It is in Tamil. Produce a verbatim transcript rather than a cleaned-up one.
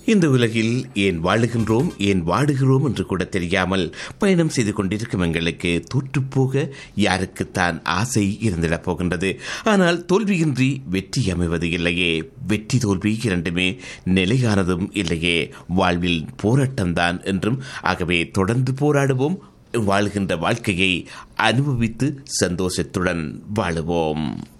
இந்த உலகில் ஏன் வாழுகின்றோம், ஏன் வாடுகிறோம் என்று கூட தெரியாமல் பயணம் செய்து கொண்டிருக்கும் எங்களுக்கு தோற்றுப்போக யாருக்குத்தான் ஆசை இருந்திடப் போகின்றது. ஆனால் தோல்வியின்றி வெற்றி அமைவது இல்லையே, வெற்றி தோல்வி இரண்டுமே நிலையானதும் இல்லையே, வாழ்வில் போராட்டம்தான் என்றும். ஆகவே தொடர்ந்து போராடுவோம், வாழ்கின்ற வாழ்க்கையை அனுபவித்து சந்தோஷத்துடன் வாழுவோம்.